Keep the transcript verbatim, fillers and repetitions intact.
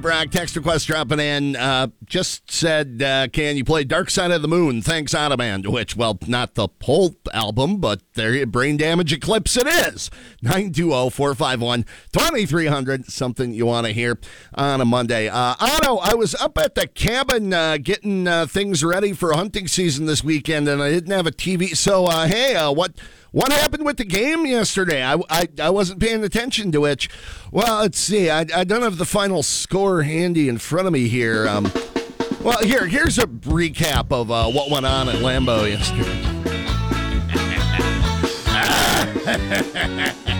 Brock, text request dropping in. Uh, just said, uh, can you play Dark Side of the Moon? Thanks, Ottoman. Which, well, not the whole album, but there, Brain Damage Eclipse it is. nine two zero, four five one, two three zero zero. Something you want to hear on a Monday. Uh, Otto, I was up at the cabin uh, getting uh, things ready for hunting season this weekend, and I didn't have a T V. So, uh, hey, uh, what... What happened with the game yesterday? I, I, I wasn't paying attention to it. Well, let's see. I, I don't have the final score handy in front of me here. Um, well, here here's a recap of uh, what went on at Lambeau yesterday.